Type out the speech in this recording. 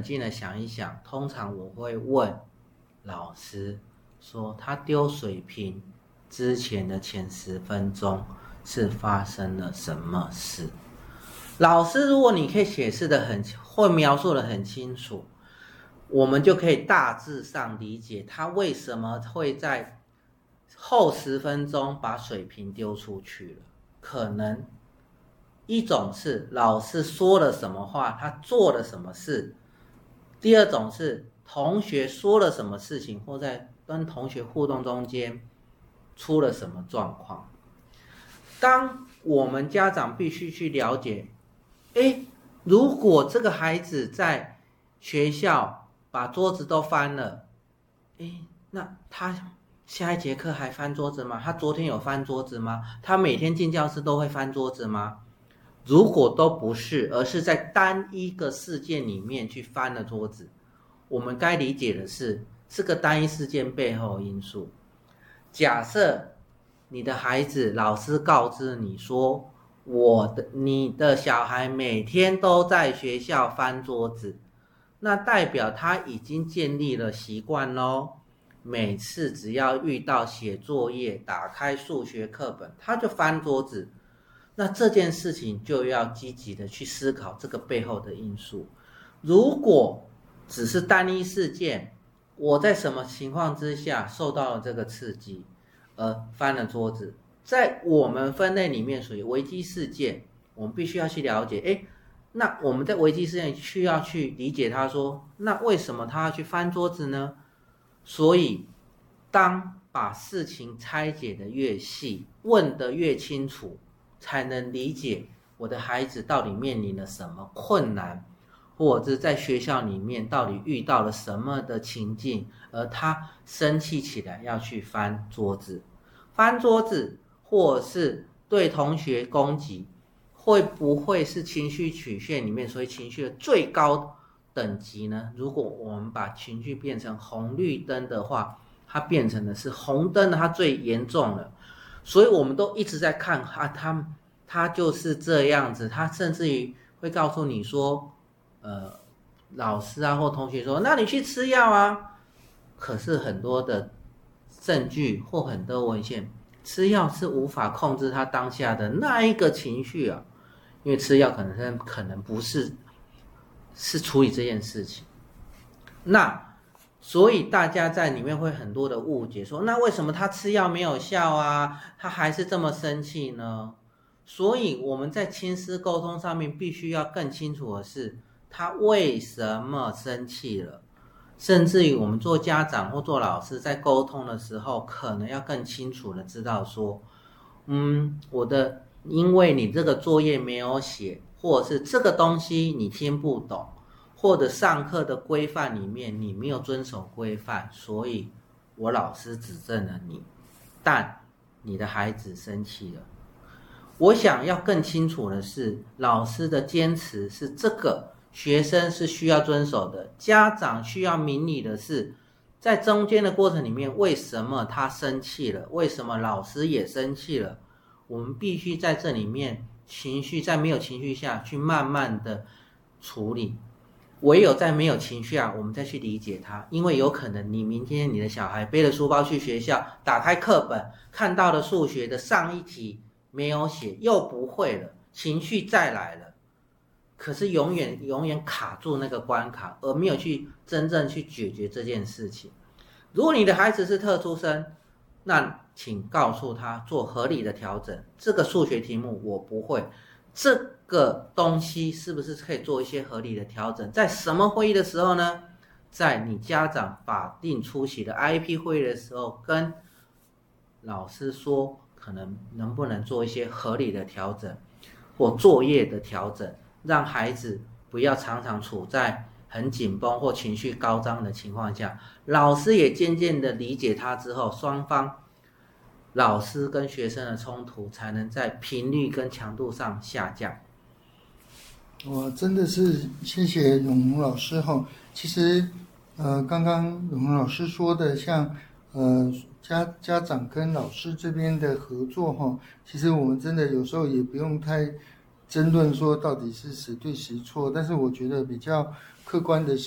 静的想一想，通常我会问老师说，他丢水瓶之前的前10分钟是发生了什么事？老师，如果你可以解释的会描述的很清楚，我们就可以大致上理解他为什么会在后10分钟把水瓶丢出去了。可能一种是老师说了什么话，他做了什么事；第二种是同学说了什么事情，或在跟同学互动中间出了什么状况。当我们家长必须去了解，如果这个孩子在学校把桌子都翻了，那他下一节课还翻桌子吗？他昨天有翻桌子吗？他每天进教室都会翻桌子吗？如果都不是，而是在单一个事件里面去翻了桌子，我们该理解的是这个单一事件背后的因素。假设你的孩子，老师告知你说，你的小孩每天都在学校翻桌子，那代表他已经建立了习惯咯。每次只要遇到写作业，打开数学课本，他就翻桌子。那这件事情就要积极的去思考这个背后的因素。如果只是单一事件，我在什么情况之下受到了这个刺激而翻了桌子，在我们分类里面属于危机事件，我们必须要去了解，那我们在危机事件需要去理解他说，那为什么他要去翻桌子呢？所以当把事情拆解的越细，问得越清楚，才能理解我的孩子到底面临了什么困难，或者是在学校里面到底遇到了什么的情境，而他生气起来要去翻桌子。翻桌子或者是对同学攻击，会不会是情绪曲线里面所谓情绪的最高等级呢？如果我们把情绪变成红绿灯的话，它变成的是红灯的它最严重了。所以我们都一直在看他就是这样子，他甚至于会告诉你说，老师啊或同学说，那你去吃药啊。可是很多的证据或很多文献，吃药是无法控制他当下的那一个情绪啊，因为吃药可能不是处理这件事情。那所以大家在里面会很多的误解，说那为什么他吃药没有效啊，他还是这么生气呢？所以我们在亲师沟通上面必须要更清楚的是，他为什么生气了。甚至于我们做家长或做老师在沟通的时候，可能要更清楚的知道说，因为你这个作业没有写，或者是这个东西你听不懂，或者上课的规范里面你没有遵守规范，所以我老师指正了你，但你的孩子生气了。我想要更清楚的是，老师的坚持是这个，学生是需要遵守的，家长需要明理的是，在中间的过程里面，为什么他生气了？为什么老师也生气了？我们必须在这里面在没有情绪下去慢慢的处理。唯有在没有情绪下，我们再去理解他，因为有可能你明天你的小孩背了书包去学校，打开课本看到了数学的上一题没有写，又不会了，情绪再来了，可是永远卡住那个关卡，而没有去真正去解决这件事情。如果你的孩子是特殊生，那请告诉他做合理的调整，这个数学题目我不会，这个东西是不是可以做一些合理的调整？在什么会议的时候呢？在你家长法定出席的 IEP 会议的时候，跟老师说可能不能做一些合理的调整或作业的调整，让孩子不要常常处在很紧绷或情绪高涨的情况下。老师也渐渐的理解他之后，双方老师跟学生的冲突才能在频率跟强度上下降。 我真的是谢谢永红老师哈。其实刚刚永红老师说的，像家长跟老师这边的合作哈，其实我们真的有时候也不用太争论说到底是谁对谁错，但是我觉得比较客观的